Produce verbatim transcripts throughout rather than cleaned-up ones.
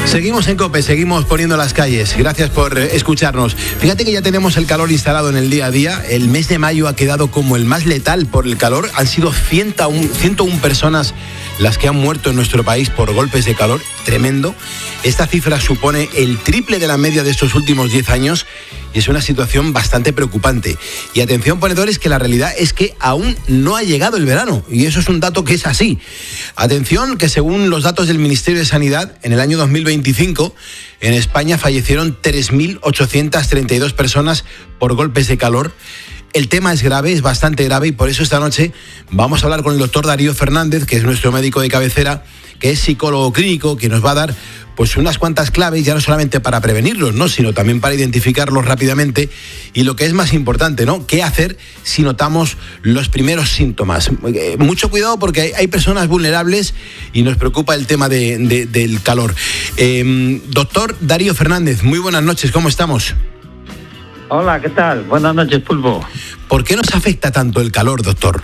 Seguimos en COPE, seguimos poniendo las calles. Gracias por escucharnos. Fíjate que ya tenemos el calor instalado en el día a día. El mes de mayo ha quedado como el más letal por el calor. Han sido ciento uno personas las que han muerto en nuestro país por golpes de calor. Tremendo. Esta cifra supone el triple de la media de estos últimos diez años y es una situación bastante preocupante. Y atención, ponedores, que la realidad es que aún no ha llegado el verano, y eso es un dato que es así. Atención, que según los datos del Ministerio de Sanidad, en el año dos mil veinticinco, en España fallecieron tres mil ochocientas treinta y dos personas por golpes de calor. El tema es grave, es bastante grave, y por eso esta noche vamos a hablar con el doctor Darío Fernández, que es nuestro médico de cabecera, que es psicólogo clínico, que nos va a dar pues unas cuantas claves, ya no solamente para prevenirlos, ¿no?, sino también para identificarlos rápidamente, y lo que es más importante, ¿no?, qué hacer si notamos los primeros síntomas. Eh, mucho cuidado, porque hay, hay personas vulnerables y nos preocupa el tema de, de, del calor. Eh, doctor Darío Fernández, muy buenas noches, ¿cómo estamos? Hola, ¿qué tal? Buenas noches, Pulpo. ¿Por qué nos afecta tanto el calor, doctor?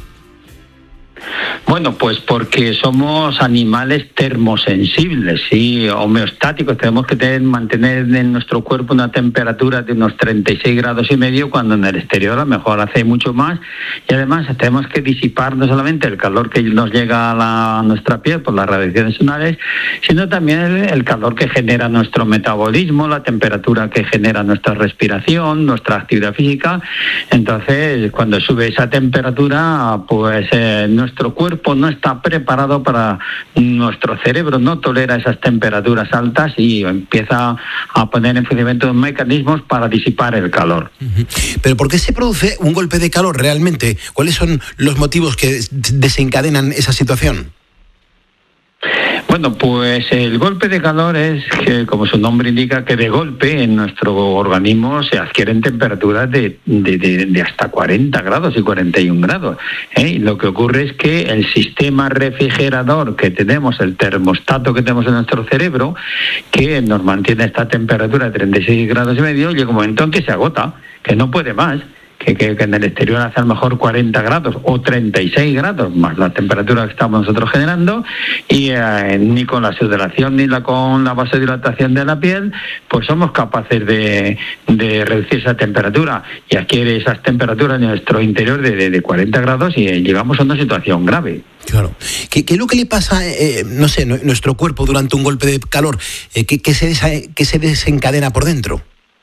Bueno, pues porque somos animales termosensibles y homeostáticos. Tenemos que tener, mantener en nuestro cuerpo una temperatura de unos treinta y seis grados y medio, cuando en el exterior a lo mejor hace mucho más. Y además tenemos que disipar no solamente el calor que nos llega a, la, a nuestra piel por las radiaciones solares, sino también el, el calor que genera nuestro metabolismo, la temperatura que genera nuestra respiración, nuestra actividad física. Entonces, cuando sube esa temperatura, pues eh, nuestro cuerpo no está preparado para, nuestro cerebro no tolera esas temperaturas altas y empieza a poner en funcionamiento mecanismos para disipar el calor. ¿Pero por qué se produce un golpe de calor realmente? ¿Cuáles son los motivos que desencadenan esa situación? Bueno, pues el golpe de calor es que, como su nombre indica, que de golpe en nuestro organismo se adquieren temperaturas de, de, de, de hasta cuarenta grados y cuarenta y un grados. ¿eh? Y lo que ocurre es que el sistema refrigerador que tenemos, el termostato que tenemos en nuestro cerebro, que nos mantiene esta temperatura de treinta y seis grados y medio, llega un momento en que se agota, que no puede más. Que, que, que en el exterior hace a lo mejor cuarenta grados o treinta y seis grados, más la temperatura que estamos nosotros generando, y eh, ni con la sudoración ni la, con la vasodilatación de la piel, pues somos capaces de, de reducir esa temperatura, y adquiere esas temperaturas en nuestro interior de, de, de cuarenta grados y eh, llegamos a una situación grave. Claro. ¿Qué, qué es lo que le pasa, eh, no sé, nuestro cuerpo durante un golpe de calor? Eh, ¿qué, qué, se desa, ¿Qué se desencadena por dentro?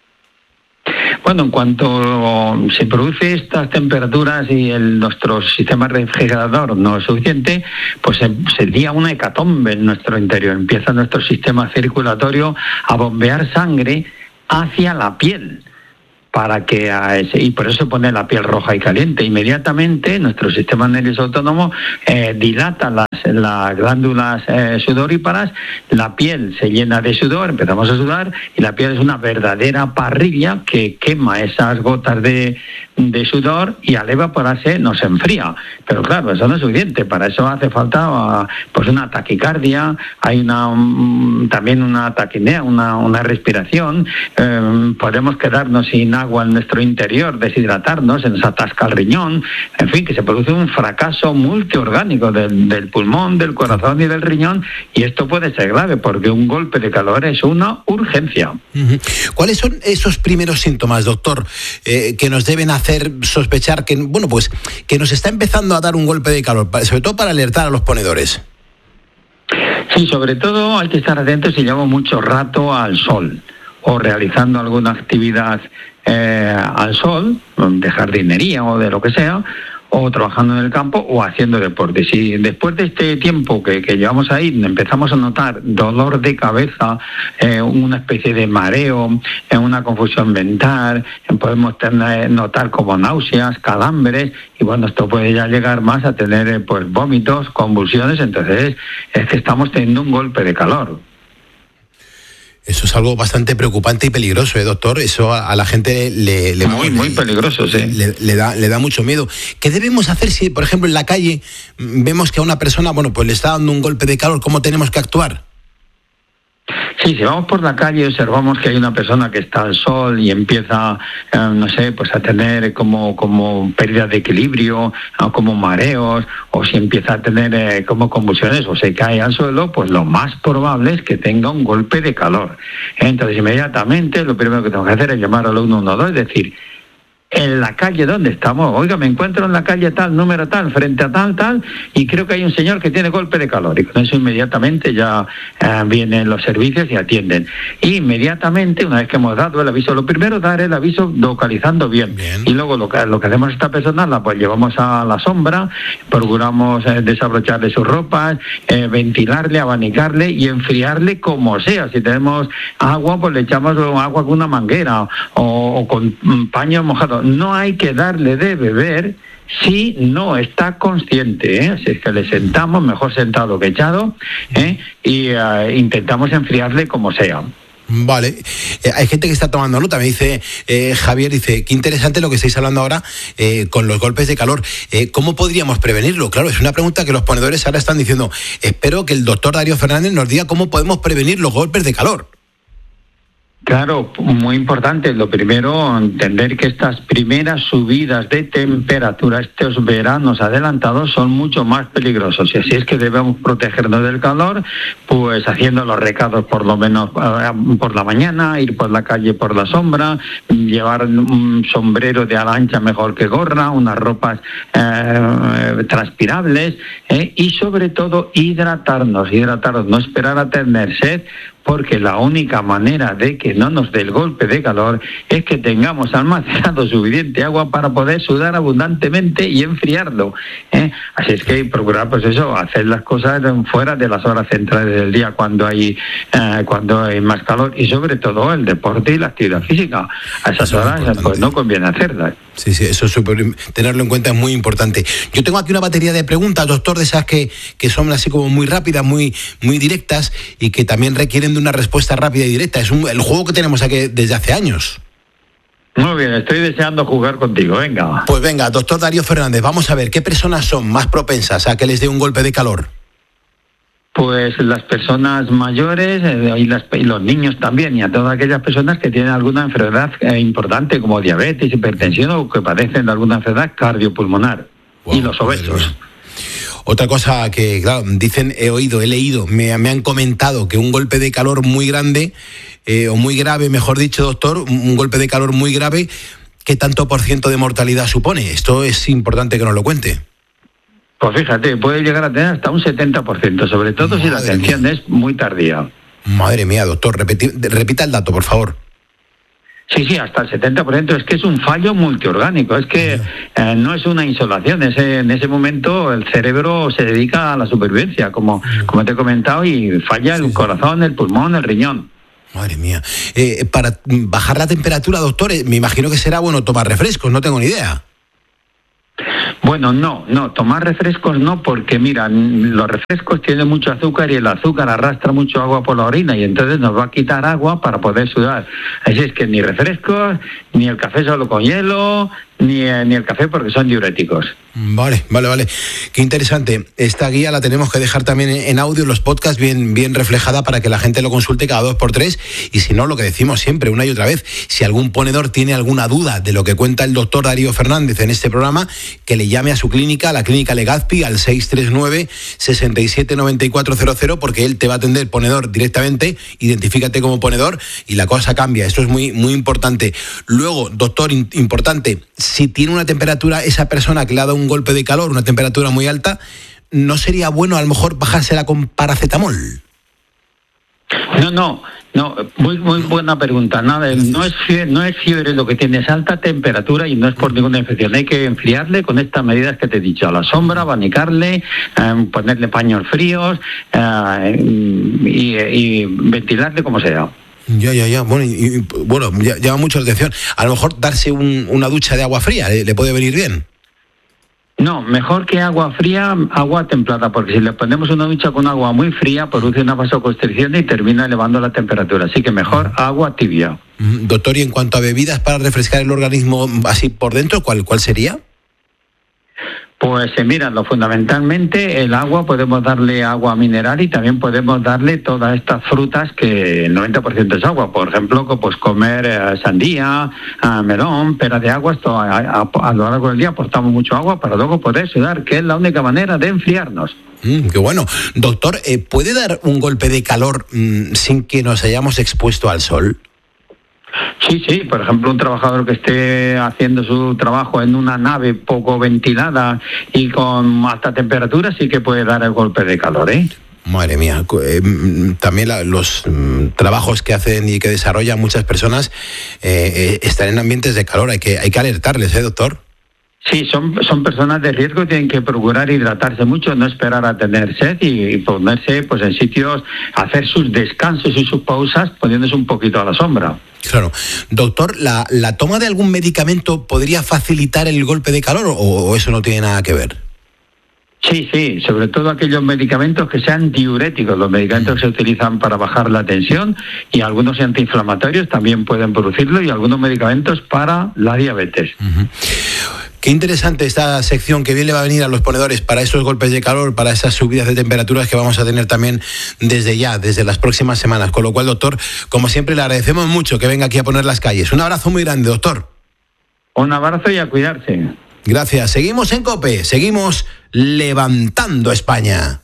Bueno, en cuanto se produce estas temperaturas y el, nuestro sistema refrigerador no es suficiente, pues se, sería una hecatombe en nuestro interior. Empieza nuestro sistema circulatorio a bombear sangre hacia la piel, para que a ese, y por eso se pone la piel roja y caliente. Inmediatamente nuestro sistema nervioso autónomo eh, dilata las, las glándulas eh, sudoríparas, la piel se llena de sudor, empezamos a sudar, y la piel es una verdadera parrilla que quema esas gotas de, de sudor, y al evaporarse nos enfría. Pero claro, eso no es suficiente, para eso hace falta pues una taquicardia, hay una un, también una taquinea, una, una respiración, eh, podemos quedarnos sin agua en nuestro interior, deshidratarnos, se nos atasca el riñón, en fin, que se produce un fracaso multiorgánico del, del pulmón, del corazón y del riñón, y esto puede ser grave porque un golpe de calor es una urgencia. Uh-huh. ¿Cuáles son esos primeros síntomas, doctor, eh, que nos deben hacer sospechar que, bueno, pues que nos está empezando a dar un golpe de calor, sobre todo para alertar a los ponedores? Sí, sobre todo hay que estar atentos si llevamos mucho rato al sol o realizando alguna actividad eh, al sol, de jardinería o de lo que sea, o trabajando en el campo o haciendo deporte. Si después de este tiempo que, que llevamos ahí empezamos a notar dolor de cabeza, eh, una especie de mareo, eh, una confusión mental, eh, podemos tener, notar como náuseas, calambres, y bueno, esto puede ya llegar más a tener eh, pues vómitos, convulsiones. Entonces es que estamos teniendo un golpe de calor. Eso es algo bastante preocupante y peligroso, ¿eh, doctor? Eso a, a la gente le... le muy, muy peligroso, sí. Le, le, da, le da mucho miedo. ¿Qué debemos hacer si, por ejemplo, en la calle vemos que a una persona, bueno, pues le está dando un golpe de calor? ¿Cómo tenemos que actuar? Sí, si vamos por la calle y observamos que hay una persona que está al sol y empieza, eh, no sé, pues a tener como, como pérdida de equilibrio, o como mareos, o si empieza a tener eh, como convulsiones o se cae al suelo, pues lo más probable es que tenga un golpe de calor. Entonces, inmediatamente lo primero que tengo que hacer es llamar al uno uno dos, es decir, en la calle donde estamos, oiga, me encuentro en la calle tal, número tal, frente a tal, tal, y creo que hay un señor que tiene golpe de calor, y con eso inmediatamente ya eh, vienen los servicios y atienden. Y inmediatamente, una vez que hemos dado el aviso, lo primero es dar el aviso localizando bien, bien. Y luego lo que, lo que hacemos a esta persona, la pues llevamos a la sombra, procuramos eh, desabrocharle sus ropas, eh, ventilarle, abanicarle y enfriarle como sea. Si tenemos agua, pues le echamos agua con una manguera o, o con un paño mojado. No hay que darle de beber si no está consciente, ¿eh? Si es que le sentamos, mejor sentado que echado, ¿eh? y uh, intentamos enfriarle como sea. Vale, eh, hay gente que está tomando nota, me dice eh, Javier, dice, qué interesante lo que estáis hablando ahora eh, con los golpes de calor. Eh, ¿Cómo podríamos prevenirlo? Claro, es una pregunta que los ponedores ahora están diciendo. Espero que el doctor Darío Fernández nos diga cómo podemos prevenir los golpes de calor. Claro, muy importante. Lo primero, entender que estas primeras subidas de temperatura, estos veranos adelantados, son mucho más peligrosos. Y así es que debemos protegernos del calor, pues haciendo los recados por lo menos uh, por la mañana, ir por la calle por la sombra, llevar un sombrero de ala ancha mejor que gorra, unas ropas uh, transpirables, eh, y sobre todo hidratarnos, hidratarnos, no esperar a tener sed, porque la única manera de que no nos dé el golpe de calor es que tengamos almacenado suficiente agua para poder sudar abundantemente y enfriarlo, ¿eh? Así es que hay que procurar, pues eso, hacer las cosas fuera de las horas centrales del día, cuando hay eh, cuando hay más calor, y sobre todo el deporte y la actividad física. A esas eso horas pues no conviene hacerlas. Sí, sí, eso es súper, tenerlo en cuenta es muy importante. Yo tengo aquí una batería de preguntas, doctor, de esas que, que son así como muy rápidas, muy, muy directas y que también requieren de una respuesta rápida y directa. Es un, el juego que tenemos aquí desde hace años. Muy bien, estoy deseando jugar contigo, venga. Pues venga, doctor Darío Fernández, vamos a ver, ¿qué personas son más propensas a que les dé un golpe de calor? Pues las personas mayores eh, y, las, y los niños también, y a todas aquellas personas que tienen alguna enfermedad eh, importante como diabetes, hipertensión o que padecen de alguna enfermedad cardiopulmonar. Wow, y los obesos. Otra cosa que, claro, dicen, he oído, he leído, me, me han comentado que un golpe de calor muy grande, eh, o muy grave, mejor dicho, doctor, un golpe de calor muy grave, ¿qué tanto por ciento de mortalidad supone? Esto es importante que nos lo cuente. Pues fíjate, puede llegar a tener hasta un setenta por ciento, sobre todo Madre si la atención mía. es muy tardía. Madre mía, doctor, repeti, repita el dato, por favor. Sí, sí, hasta el setenta por ciento. Es que es un fallo multiorgánico, es que eh, no es una insolación. Ese, en ese momento el cerebro se dedica a la supervivencia, como, como te he comentado, y falla el sí, corazón, el pulmón, el riñón. Madre mía. Eh, para bajar la temperatura, doctor, me imagino que será bueno tomar refrescos, no tengo ni idea. Bueno, no, no, tomar refrescos no, porque mira, los refrescos tienen mucho azúcar y el azúcar arrastra mucho agua por la orina y entonces nos va a quitar agua para poder sudar. Así es que ni refrescos, ni el café solo con hielo, ni, eh, ni el café porque son diuréticos. Vale, vale, vale. Qué interesante. Esta guía la tenemos que dejar también en audio, en los podcasts, bien, bien reflejada para que la gente lo consulte cada dos por tres. Y si no, lo que decimos siempre, una y otra vez, si algún ponedor tiene alguna duda de lo que cuenta el doctor Darío Fernández en este programa, que le llame a su clínica, a la clínica Legazpi, al seis tres nueve, seis siete nueve cuatro cero cero, porque él te va a atender ponedor directamente, identifícate como ponedor y la cosa cambia. Esto es muy, muy importante. Luego, doctor, in- importante, si tiene una temperatura, esa persona que le ha dado un golpe de calor, una temperatura muy alta, ¿no sería bueno a lo mejor bajársela con paracetamol? No, no, no, muy muy buena pregunta. Nada, no es fiebre, no es fiebre lo que tiene, es alta temperatura y no es por ninguna infección. Hay que enfriarle con estas medidas que te he dicho, a la sombra, abanicarle, eh, ponerle paños fríos eh, y, y ventilarle como sea. Ya, ya, ya. Bueno, y, y, bueno, ya, llama mucho la atención. A lo mejor darse un, una ducha de agua fría, ¿le, le puede venir bien? No, mejor que agua fría, agua templada, porque si le ponemos una ducha con agua muy fría, produce una vasoconstricción y termina elevando la temperatura. Así que mejor agua tibia. Doctor, y en cuanto a bebidas para refrescar el organismo así por dentro, ¿cuál, cuál sería? Pues se mira, lo fundamentalmente el agua, podemos darle agua mineral y también podemos darle todas estas frutas que el noventa por ciento es agua. Por ejemplo, pues comer eh, sandía, eh, melón, pera de agua. Esto a, a, a lo largo del día aportamos mucho agua para luego poder sudar, que es la única manera de enfriarnos. Mm, qué bueno. Doctor, eh, ¿puede dar un golpe de calor mmm, sin que nos hayamos expuesto al sol? Sí, sí, por ejemplo, un trabajador que esté haciendo su trabajo en una nave poco ventilada y con alta temperatura sí que puede dar el golpe de calor, ¿eh? Madre mía, eh, también la, los mm, trabajos que hacen y que desarrollan muchas personas eh, eh, están en ambientes de calor, hay que, hay que alertarles, ¿eh, doctor? Sí, son, son personas de riesgo, tienen que procurar hidratarse mucho, no esperar a tener sed y, y ponerse pues en sitios, hacer sus descansos y sus pausas poniéndose un poquito a la sombra. Claro. Doctor, ¿la, la toma de algún medicamento podría facilitar el golpe de calor o, o eso no tiene nada que ver? Sí, sí, sobre todo aquellos medicamentos que sean diuréticos, los medicamentos que se utilizan para bajar la tensión y algunos antiinflamatorios también pueden producirlo y algunos medicamentos para la diabetes. Uh-huh. Qué interesante esta sección, que bien le va a venir a los ponedores para esos golpes de calor, para esas subidas de temperaturas que vamos a tener también desde ya, desde las próximas semanas. Con lo cual, doctor, como siempre, le agradecemos mucho que venga aquí a poner las calles. Un abrazo muy grande, doctor. Un abrazo y a cuidarse. Gracias. Seguimos en COPE, seguimos levantando España.